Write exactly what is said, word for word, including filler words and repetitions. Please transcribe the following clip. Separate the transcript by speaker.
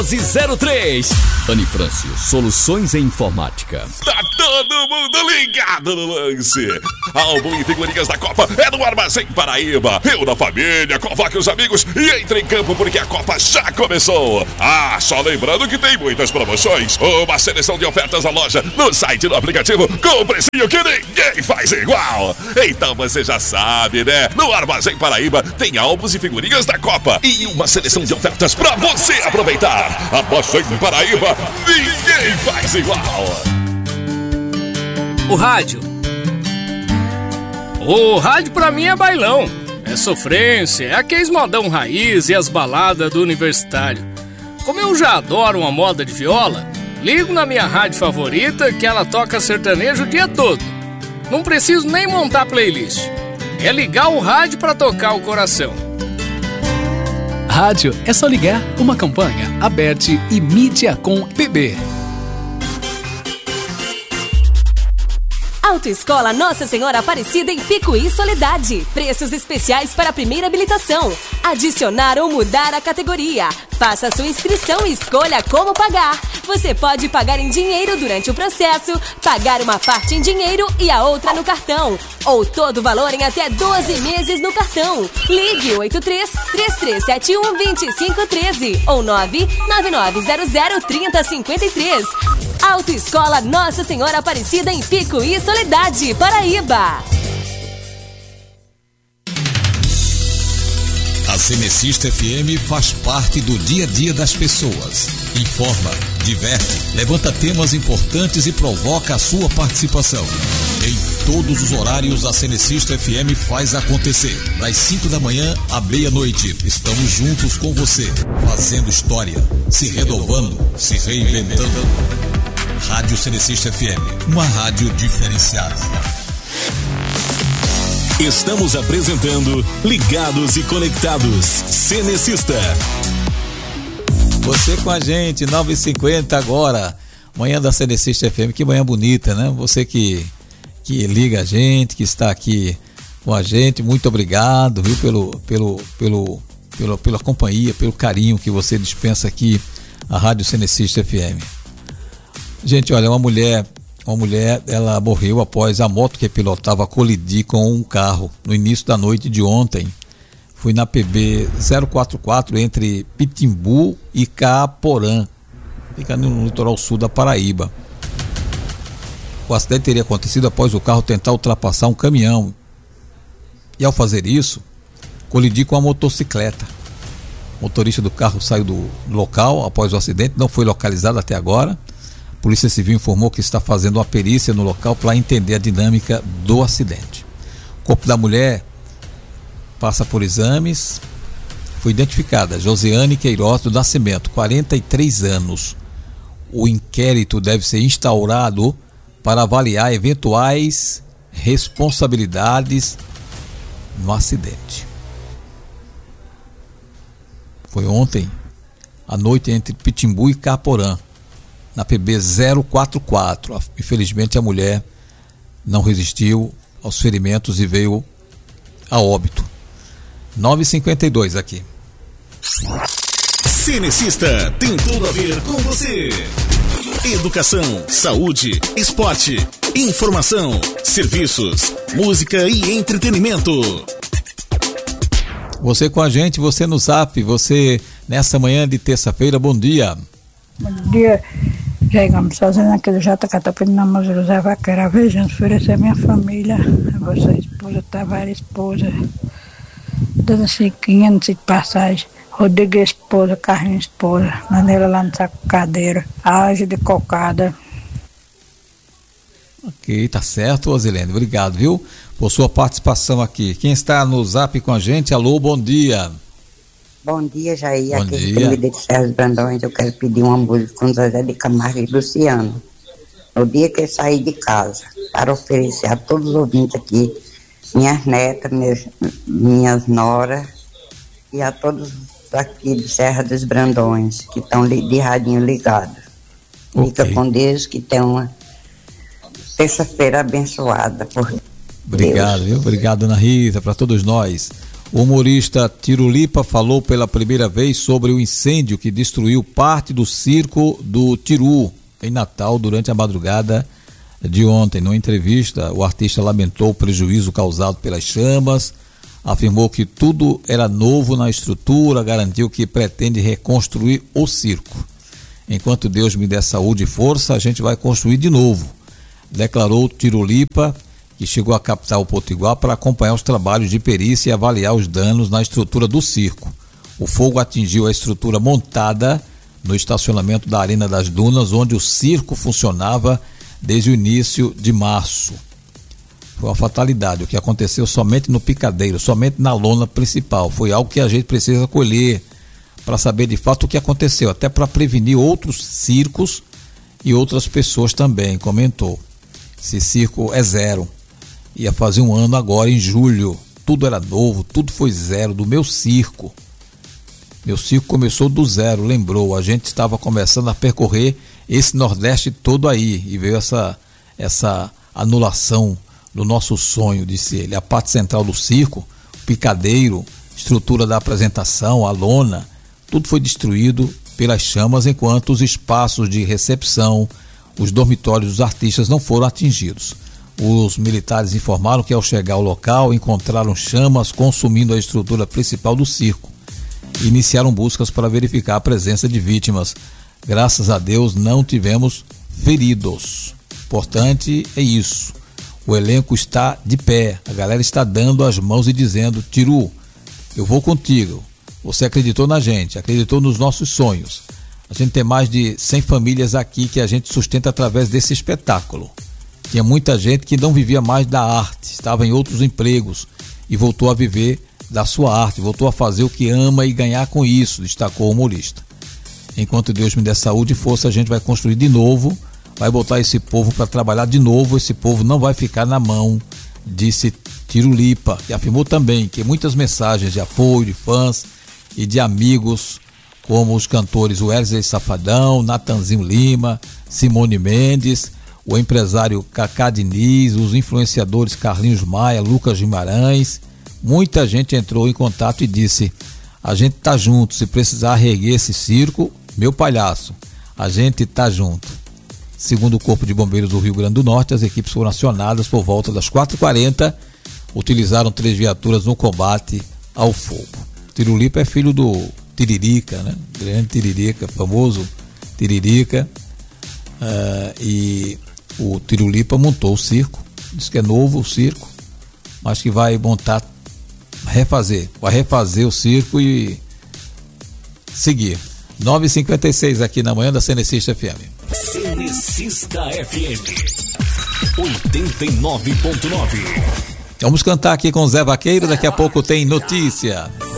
Speaker 1: zero três. Dani Francio, soluções em informática.
Speaker 2: Tá todo mundo ligado no lance. Álbum e figurinhas da Copa é no Armazém Paraíba. Eu da família, convoque os amigos e entre em campo porque a Copa já começou. Ah, só lembrando que tem muitas promoções. Uma seleção de ofertas na loja, no site do aplicativo, com um precinho que ninguém faz igual. Então você já sabe, né? No Armazém Paraíba tem álbuns e figurinhas da Copa e uma seleção de ofertas pra você aproveitar. Armazém Paraíba, ninguém faz igual.
Speaker 3: O rádio. O rádio pra mim é bailão. É sofrência, é aqueles modão raiz e as baladas do universitário. Como eu já adoro uma moda de viola, ligo na minha rádio favorita que ela toca sertanejo o dia todo. Não preciso nem montar playlist. É ligar o rádio pra tocar o coração.
Speaker 4: Rádio é só ligar uma campanha. Aberte e mídia com P B.
Speaker 5: Autoescola Nossa Senhora Aparecida em Picuí Soledade. Preços especiais para a primeira habilitação. Adicionar ou mudar a categoria. Faça sua inscrição e escolha como pagar. Você pode pagar em dinheiro durante o processo, pagar uma parte em dinheiro e a outra no cartão. Ou todo o valor em até doze meses no cartão. Ligue oito três, três três sete um, dois cinco um três ou nove nove nove zero zero, três zero cinco três. Autoescola Nossa Senhora Aparecida em Picuí Soledade, Paraíba.
Speaker 6: A Cenecista F M faz parte do dia a dia das pessoas. Informa, diverte, levanta temas importantes e provoca a sua participação. Em todos os horários, a Cenecista F M faz acontecer. Das cinco da manhã à meia-noite, estamos juntos com você, fazendo história, se renovando, se reinventando. Rádio Cenecista F M, uma rádio diferenciada.
Speaker 1: Estamos apresentando Ligados e Conectados, Cenecista.
Speaker 7: Você com a gente, nove e cinquenta agora, manhã da Cenecista F M, que manhã bonita, né? Você que, que liga a gente, que está aqui com a gente, muito obrigado, viu, pelo, pelo, pelo, pelo, pela companhia, pelo carinho que você dispensa aqui à Rádio Cenecista F M. Gente, olha, uma mulher, uma mulher, ela morreu após a moto que pilotava colidir com um carro no início da noite de ontem. Foi na P B zero quatro quatro entre Pitimbu e Caaporã, fica no litoral sul da Paraíba. O acidente teria acontecido após o carro tentar ultrapassar um caminhão e, ao fazer isso, colidir com a motocicleta. O motorista do carro saiu do local após o acidente, não foi localizado até agora. A Polícia Civil informou que está fazendo uma perícia no local para entender a dinâmica do acidente. O corpo da mulher passa por exames. Foi identificada Josiane Queiroz do Nascimento, quarenta e três anos. O inquérito deve ser instaurado para avaliar eventuais responsabilidades no acidente. Foi ontem à noite entre Pitimbu e Caaporã, na P B zero quatro quatro. Infelizmente a mulher não resistiu aos ferimentos e veio a óbito. nove e cinquenta e dois aqui.
Speaker 1: Cenecista tem tudo a ver com você. Educação, saúde, esporte, informação, serviços, música e entretenimento.
Speaker 7: Você com a gente, você no Zap, você nessa manhã de terça-feira, bom dia.
Speaker 8: Bom dia, Jair Gomes, fazendo aqui do J K, tô pedindo a música do Zé Vaqueiro, Avejando, oferecer a minha família, a você, esposa, Tavares, esposa, Dona Chiquinha, no sítio Passagem, Rodrigo, esposa, Carlinhos, esposa, Manela lá no Saco Cadeiro, Age de Cocada.
Speaker 7: Ok, tá certo, Osilene, obrigado, viu, por sua participação aqui. Quem está no Zap com a gente, alô, bom dia.
Speaker 9: Bom dia, Jair.
Speaker 7: Bom
Speaker 9: Aqui
Speaker 7: dia.
Speaker 9: de Sérgio Brandões. Eu quero pedir uma música com Zezé de Camargo e Luciano. No dia que eu saí de casa, para oferecer a todos os ouvintes aqui, minhas netas, minhas, minhas noras, e a todos aqui de Serra dos Brandões, que estão de radinho ligado. Okay. Fica com Deus, que tem uma terça-feira abençoada. Por
Speaker 7: Obrigado,
Speaker 9: Deus.
Speaker 7: viu? Obrigado, Ana Rita, para todos nós. O humorista Tirulipa falou pela primeira vez sobre o incêndio que destruiu parte do circo do Tiru em Natal durante a madrugada de ontem. Numa entrevista, o artista lamentou o prejuízo causado pelas chamas, afirmou que tudo era novo na estrutura, garantiu que pretende reconstruir o circo. Enquanto Deus me der saúde e força, a gente vai construir de novo, declarou Tirulipa, que chegou à capital potiguar para acompanhar os trabalhos de perícia e avaliar os danos na estrutura do circo. O fogo atingiu a estrutura montada no estacionamento da Arena das Dunas, onde o circo funcionava desde o início de março. Foi uma fatalidade, o que aconteceu somente no picadeiro, somente na lona principal. Foi algo que a gente precisa colher para saber de fato o que aconteceu, até para prevenir outros circos e outras pessoas também, comentou. Esse circo é zero. Ia fazer um ano agora, em julho. Tudo era novo, tudo foi zero, do meu circo. Meu circo começou do zero, lembrou. A gente estava começando a percorrer esse Nordeste todo aí. E veio essa, essa anulação do nosso sonho, disse ele. A parte central do circo, o picadeiro, estrutura da apresentação, a lona, tudo foi destruído pelas chamas, enquanto os espaços de recepção, os dormitórios dos artistas não foram atingidos. Os militares informaram que ao chegar ao local encontraram chamas consumindo a estrutura principal do circo e iniciaram buscas para verificar a presença de vítimas. Graças a Deus não tivemos feridos. Importante é isso. O elenco está de pé, a galera está dando as mãos e dizendo: Tiru, eu vou contigo. Você acreditou na gente, acreditou nos nossos sonhos. A gente tem mais de cem famílias aqui que a gente sustenta através desse espetáculo. Tinha muita gente que não vivia mais da arte, estava em outros empregos e voltou a viver da sua arte, voltou a fazer o que ama e ganhar com isso, destacou o humorista. Enquanto Deus me der saúde e força, a gente vai construir de novo, vai botar esse povo para trabalhar de novo, esse povo não vai ficar na mão, disse Tirulipa, que afirmou também que muitas mensagens de apoio de fãs e de amigos, como os cantores Wesley Safadão, Natanzinho Lima, Simone Mendes, o empresário Cacá Diniz, os influenciadores Carlinhos Maia, Lucas Guimarães, muita gente entrou em contato e disse: a gente tá junto, se precisar reerguer esse circo, meu palhaço, a gente tá junto. Segundo o Corpo de Bombeiros do Rio Grande do Norte, as equipes foram acionadas por volta das quatro e quarenta, utilizaram três viaturas no combate ao fogo. Tirulipa é filho do Tiririca, né? Grande Tiririca, famoso Tiririca, uh, e o Tirulipa montou o circo, diz que é novo o circo, mas que vai montar, refazer, vai refazer o circo e seguir. nove e cinquenta e seis aqui na manhã da Cenecista F M.
Speaker 1: Cenecista F M oitenta e nove ponto nove.
Speaker 7: Vamos cantar aqui com o Zé Vaqueiro, daqui a pouco tem notícia.